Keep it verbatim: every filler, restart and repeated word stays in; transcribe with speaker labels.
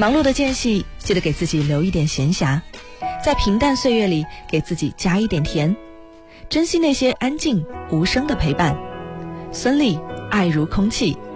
Speaker 1: 忙碌的间隙，记得给自己留一点闲暇，在平淡岁月里给自己加一点甜，珍惜那些安静无声的陪伴。孙俪，爱如空气。